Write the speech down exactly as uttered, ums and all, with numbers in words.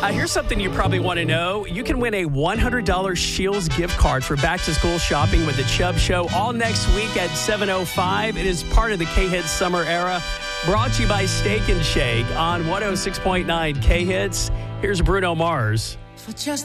Uh, here's something you probably want to know. You can win a one hundred dollars Shields gift card for back-to-school shopping with the Chubb Show all next week at seven oh five. It is part of the K-Hits Summer Era. Brought to you by Steak and Shake on one oh six point nine K-Hits. Here's Bruno Mars. For just